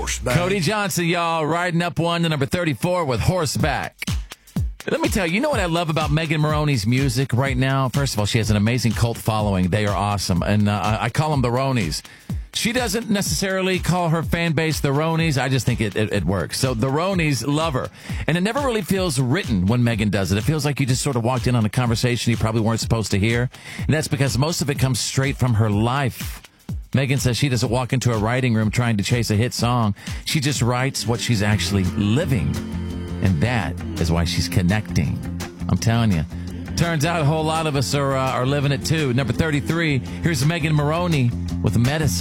Horseback. Cody Johnson, y'all, riding up one to number 34 with Horseback. Let me tell you, you know what I love about Megan Moroney's music right now? First of all, she has an amazing cult following. They are awesome. And I call them the Ronies. She doesn't necessarily call her fan base the Ronies. I just think it works. So the Ronies love her. And it never really feels written when Megan does it. It feels like you just sort of walked in on a conversation you probably weren't supposed to hear. And that's because most of it comes straight from her life. Megan says she doesn't walk into a writing room trying to chase a hit song. She just writes what she's actually living. And that is why she's connecting. I'm telling you. Turns out a whole lot of us are living it too. Number 33, here's Megan Moroney with Medicine.